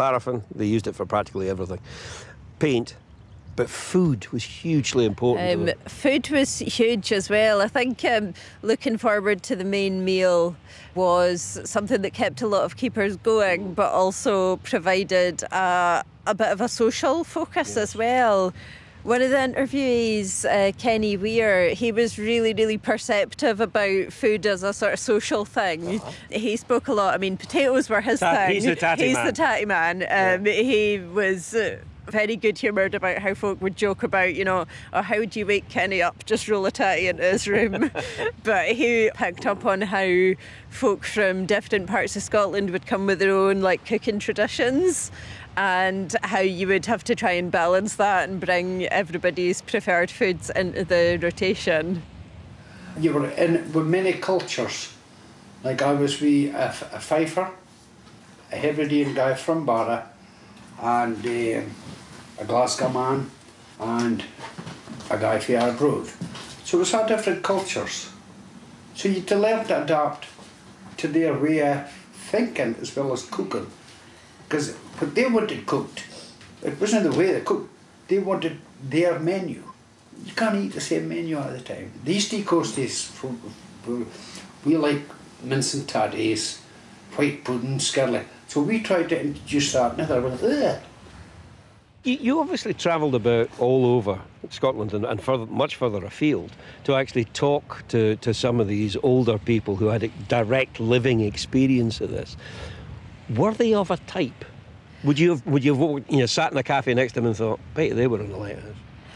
paraffin, they used it for practically everything. Paint. But food was hugely important. Food was huge as well. I think looking forward to the main meal was something that kept a lot of keepers going, but also provided a bit of a social focus as well. One of the interviewees, Kenny Weir, he was really, really perceptive about food as a sort of social thing. He spoke a lot. I mean, potatoes were his thing. He's the tatty man. He was very good-humoured about how folk would joke about, oh, how would you wake Kenny up? Just roll a tatty into his room. But he picked up on how folk from different parts of Scotland would come with their own cooking traditions, and how you would have to try and balance that and bring everybody's preferred foods into the rotation. You were in with many cultures. I was with a Fifer, a Hebridean guy from Barra, and a Glasgow man, and a guy from Arbroath. So it was all different cultures. So you had to learn to adapt to their way of thinking as well as cooking. Because what they wanted cooked, it wasn't the way they cooked, they wanted their menu. You can't eat the same menu all the time. The East Coasties, we like mince and tatties, white pudding, skirling. So we tried to introduce that, and they went, ugh. You obviously travelled about all over Scotland and much further afield to actually talk to some of these older people who had a direct living experience of this. Were they of a type? Would you have sat in a cafe next to them and thought, "Bet they were in the lighthouse"?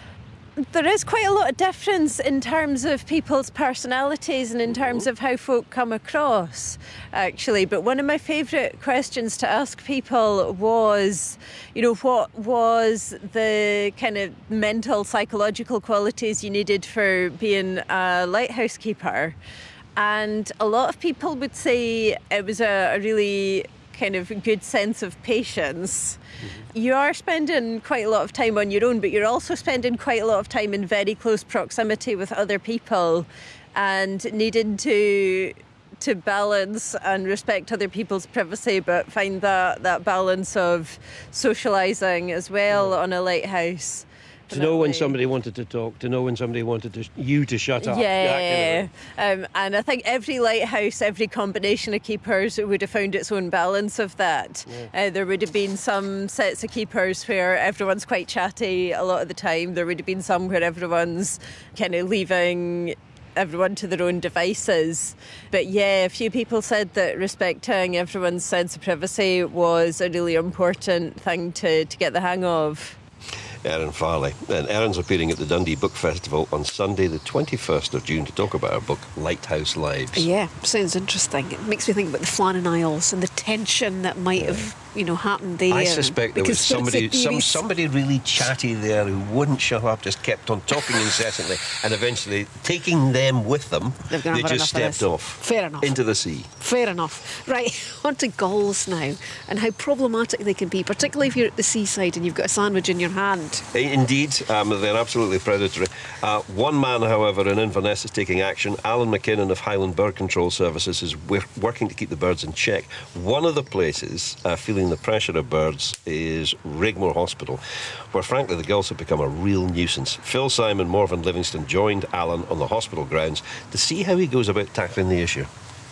There is quite a lot of difference in terms of people's personalities and in terms of how folk come across, actually. But one of my favourite questions to ask people was, what was the kind of mental, psychological qualities you needed for being a lighthouse keeper? And a lot of people would say it was a really kind of good sense of patience. You are spending quite a lot of time on your own, but you're also spending quite a lot of time in very close proximity with other people and needing to balance and respect other people's privacy, but find that balance of socialising as well on a lighthouse. To know when somebody wanted to talk, to know when somebody wanted you to shut up. Yeah. And I think every lighthouse, every combination of keepers would have found its own balance of that. Yeah. There would have been some sets of keepers where everyone's quite chatty a lot of the time. There would have been some where everyone's kind of leaving everyone to their own devices. But yeah, a few people said that respecting everyone's sense of privacy was a really important thing to get the hang of. Erin Farley. And Erin's appearing at the Dundee Book Festival on Sunday the 21st of June to talk about her book Lighthouse Lives. Yeah, sounds interesting. It makes me think about the Flannan Isles and the tension that might have happened there. I suspect there was somebody really chatty there who wouldn't shut up, just kept on talking incessantly, and eventually taking them with them, they just stepped off. Fair enough. Into the sea. Fair enough. Right, on to gulls now, and how problematic they can be, particularly if you're at the seaside and you've got a sandwich in your hand. Indeed, they're absolutely predatory. One man, however, in Inverness is taking action. Alan McKinnon of Highland Bird Control Services is working to keep the birds in check. One of the places feeling the pressure of birds is Rigmore Hospital, where frankly the gulls have become a real nuisance. Phil Simon, Morven Livingston joined Alan on the hospital grounds to see how he goes about tackling the issue.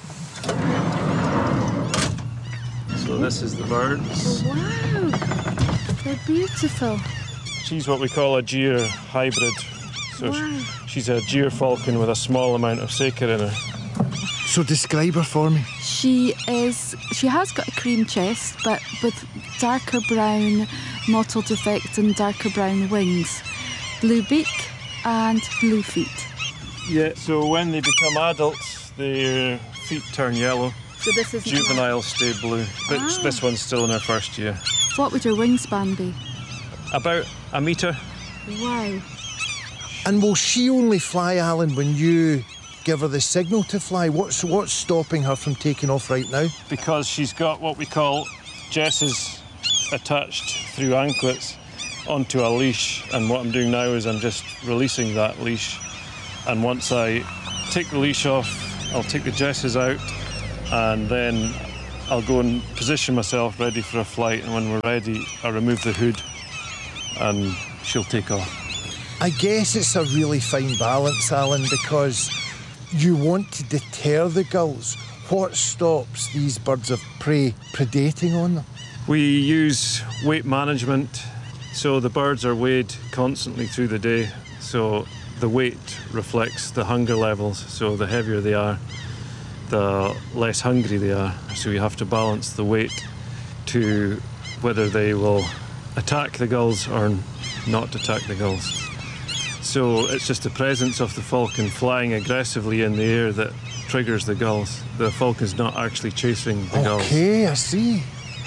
So this is the birds. Wow, they're beautiful. She's what we call a gyr hybrid. So she's a gyr falcon with a small amount of saker in her. So describe her for me. She has got a cream chest, but with darker brown mottled effect and darker brown wings, blue beak and blue feet. Yeah, so when they become adults, their feet turn yellow. So this is juveniles stay blue. This one's still in her first year. What would your wingspan be? About a metre. Wow. And will she only fly, Alan, when you give her the signal to fly? What's stopping her from taking off right now? Because she's got what we call jesses attached through anklets onto a leash, and what I'm doing now is I'm just releasing that leash, and once I take the leash off, I'll take the jesses out and then I'll go and position myself ready for a flight, and when we're ready, I remove the hood and she'll take off. I guess it's a really fine balance, Alan, because you want to deter the gulls. What stops these birds of prey predating on them? We use weight management, so the birds are weighed constantly through the day, so the weight reflects the hunger levels, so the heavier they are, the less hungry they are. So you have to balance the weight to whether they will attack the gulls or not attack the gulls. So it's just the presence of the falcon flying aggressively in the air that triggers the gulls. The falcon's not actually chasing the gulls. Okay, I see.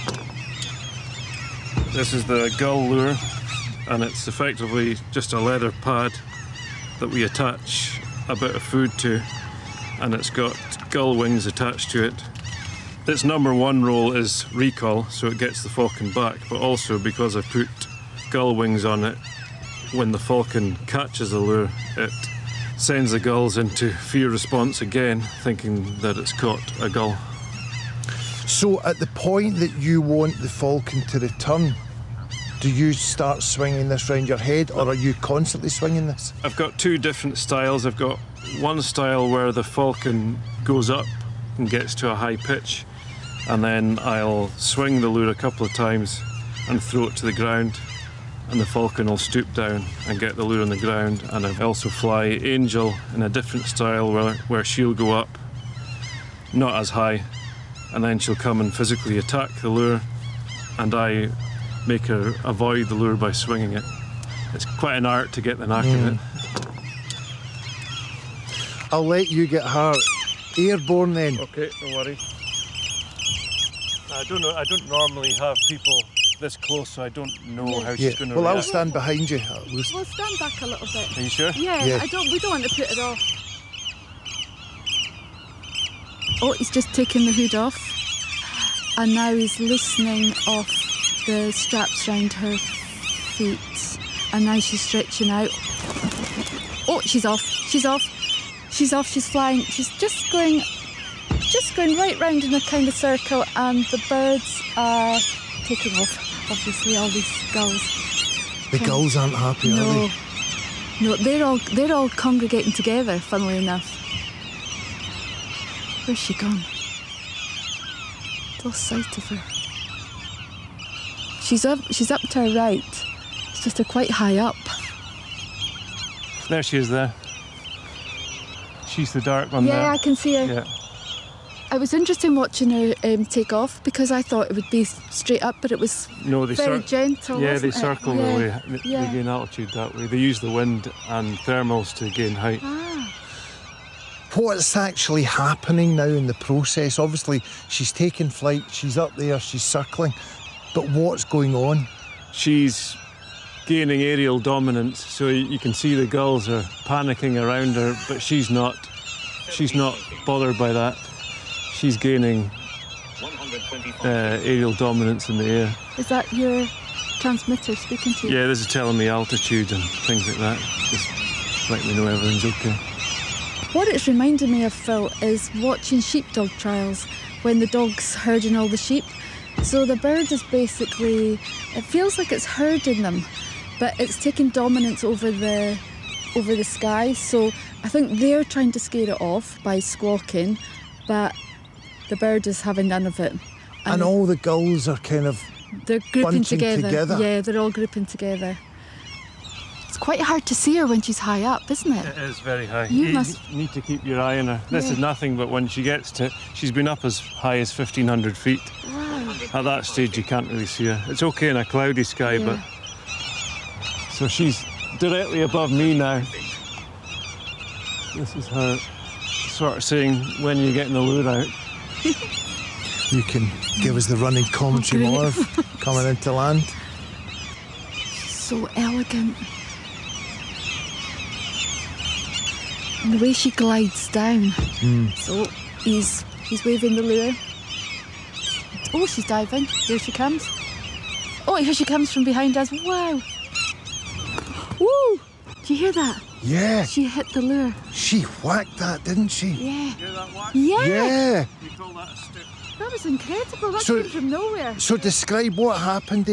This is the gull lure, and it's effectively just a leather pad that we attach a bit of food to, and it's got gull wings attached to it. Its number one role is recall, so it gets the falcon back, but also because I put gull wings on it, when the falcon catches the lure, it sends the gulls into fear response again, thinking that it's caught a gull. So at the point that you want the falcon to return, do you start swinging this round your head, or are you constantly swinging this? I've got two different styles. I've got one style where the falcon goes up and gets to a high pitch, and then I'll swing the lure a couple of times and throw it to the ground, and the falcon will stoop down and get the lure on the ground. And I also fly Angel in a different style where she'll go up, not as high, and then she'll come and physically attack the lure, and I make her avoid the lure by swinging it. It's quite an art to get the knack of it. I'll let you get her airborne then. Okay, don't worry. I don't normally have people this close, so I don't know how she's going to Well, react. I'll stand behind you. We'll stand back a little bit. Are you sure? Yeah, Yeah. we don't want to put it off. Oh, he's just taken the hood off, and now he's loosening off the straps round her feet, and now she's stretching out. Oh, she's off. She's off. She's off. She's flying. She's just going right round in a kind of circle, and the birds are taking off. Obviously, all these gulls. The gulls aren't happy, are No, they? no, they're all congregating together. Funnily enough. Where's she gone? Lost sight of her. She's up to her right. It's just quite high up. There she is there. She's the dark one there. Yeah, I can see her. Yeah. It was interesting watching her take off, because I thought it would be straight up, but it was No, they very gentle. Yeah, wasn't they it? circle Yeah. the way. They Yeah. gain altitude that way. They use the wind and thermals to gain height. Ah. What's actually happening now in the process? Obviously, she's taking flight, she's up there, she's circling, but what's going on? She's gaining aerial dominance, so you can see the gulls are panicking around her, but she's not bothered by that. She's gaining aerial dominance in the air. Is that your transmitter speaking to you? Yeah, this is telling me altitude and things like that. Just letting me know everything's okay. What it's reminded me of, Phil, is watching sheepdog trials when the dog's herding all the sheep. So the bird is basically, it feels like it's herding them, but it's taking dominance over the sky. So I think they're trying to scare it off by squawking, but the bird is having none of it. And all the gulls are kind of they're grouping bunching together. Yeah, they're all grouping together. It's quite hard to see her when she's high up, isn't it? It is very high. You You must- need to keep your eye on her. This is nothing, but when she gets to, she's been up as high as 1,500 feet. Wow. At that stage, you can't really see her. It's okay in a cloudy sky, Yeah. but... So she's directly above me now. This is her sort of saying when you're getting the lure out. You can give us the running commentary, Great. Marv, coming into land. So elegant. And the way she glides down. So he's waving the lure. Oh, she's diving. Here she comes. Oh, here she comes from behind us. Wow. Woo! Do you hear that? Yeah, She hit the lure. she whacked that, didn't she? Yeah. Hear that whack? Yeah. Yeah. You call that a stick? That was incredible. That So- came from nowhere. So describe what happened